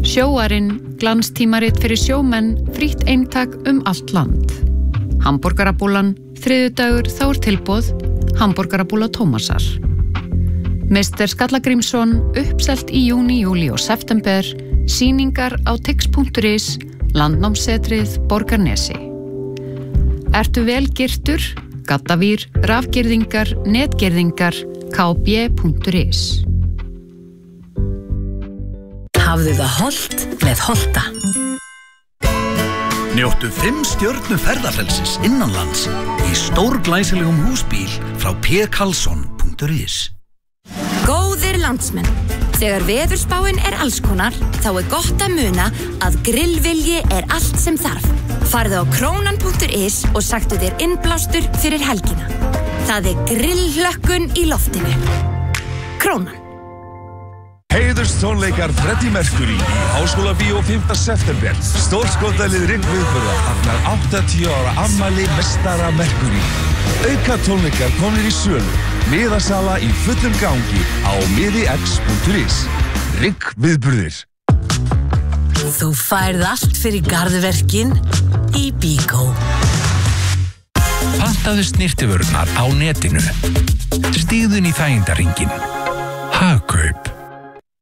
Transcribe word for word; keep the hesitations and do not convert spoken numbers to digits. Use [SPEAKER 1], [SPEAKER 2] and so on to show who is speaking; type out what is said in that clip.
[SPEAKER 1] Sjóarinn, glanstímarit fyrir sjómenn, frítt eintak um allt land. Hamborgarabúlan, þriðjudagur, þá er tilboð, hamborgarabúla Tómasar. mister Skallagrímsson, uppselt í júní, júlí og september, sýningar á tix punktur is, Landnámssetrið, Borgarnesi. Ertu vel girtur? Gaddavir, rafgirðingar, netgirðingar, k b punktur is.
[SPEAKER 2] Hafðu það hollt með Holta.
[SPEAKER 3] Njóttu fimm stjörnu ferðafrelsis innanlands í stórglæsilegum húsbíl frá p karlsson punktur is.
[SPEAKER 2] Góðir landsmenn, þegar veðurspáin er allskonar, þá er gott að muna að grillvilji er allt sem þarf. Farðu á krónan punktur is og sagtu þér innblástur fyrir helgina. Það er grillhlökkun í loftinu. Krónan.
[SPEAKER 4] Heiðurstónleikar Freddie Mercury í Háskólabíó fimmta september. Stórskottalið Riggviðburða fagnar áttatíu ára afmæli meistara Mercury. Auka tónleikar komnir í sölu. Miðasala í fullum gangi á miðix punktur is. Riggviðburðir.
[SPEAKER 2] Þú færð allt fyrir garðverkin í Bíkó.
[SPEAKER 5] Pantaðu snyrtivörurnar á netinu. Stígðu inn í þægindarhringinn. Hagkaup.